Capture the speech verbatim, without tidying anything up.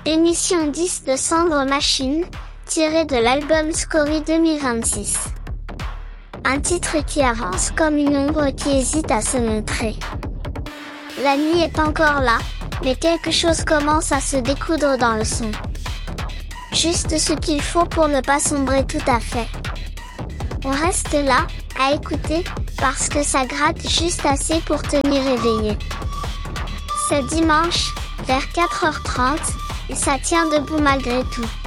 Émission dix de Cendre Machine, tirée de l'album Scorie deux mille vingt-six. Un titre qui avance comme une ombre qui hésite à se montrer. La nuit est encore là, mais quelque chose commence à se découdre dans le son. Juste ce qu'il faut pour ne pas sombrer tout à fait. On reste là, à écouter, parce que ça gratte juste assez pour tenir éveillé. C'est dimanche, vers quatre heures trente, et ça tient debout malgré tout.